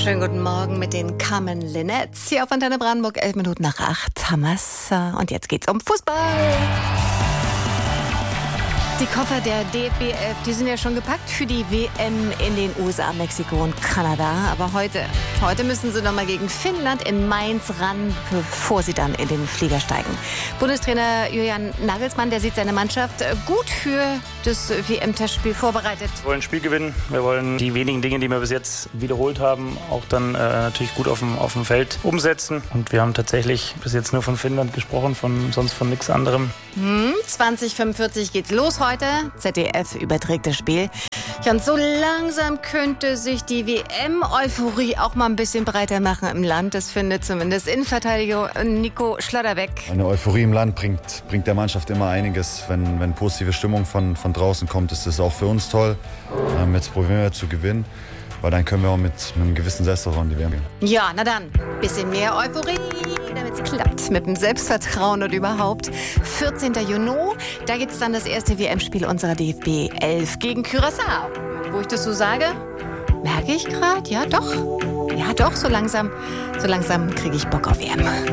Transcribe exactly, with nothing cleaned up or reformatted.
Schönen guten Morgen mit den Carmen Linnets. Hier auf Antenne Brandenburg, elf Minuten nach acht. Hamas. Und jetzt geht's um Fußball. Die Koffer der D F B elf, die sind ja schon gepackt für die W M in den U S A, Mexiko und Kanada. Aber heute, heute müssen sie noch mal gegen Finnland in Mainz ran, bevor sie dann in den Flieger steigen. Bundestrainer Julian Nagelsmann, der sieht seine Mannschaft gut für das W M-Testspiel vorbereitet. Wir wollen ein Spiel gewinnen. Wir wollen die wenigen Dinge, die wir bis jetzt wiederholt haben, auch dann äh, natürlich gut auf dem, auf dem Feld umsetzen. Und wir haben tatsächlich bis jetzt nur von Finnland gesprochen, von, sonst von nichts anderem. Hm, zwanzig fünfundvierzig geht's los heute. Z D F überträgt das Spiel. Ja, und so langsam könnte sich die W M-Euphorie auch mal ein bisschen breiter machen im Land. Das findet zumindest Innenverteidiger Nico Schlotterbeck. Eine Euphorie im Land bringt, bringt der Mannschaft immer einiges. Wenn, wenn positive Stimmung von, von draußen kommt, ist das auch für uns toll. Ähm, jetzt probieren wir zu gewinnen, weil dann können wir auch mit, mit einem gewissen Selbstvertrauen in die W M gehen. Ja, na dann, bisschen mehr Euphorie, damit es klappt mit dem Selbstvertrauen und überhaupt. vierzehnten Juni, da gibt es dann das erste W M-Spiel unserer D F B elf gegen Curaçao. Wo ich das so sage, merke ich gerade, ja doch, ja doch, so langsam, so langsam kriege ich Bock auf W M.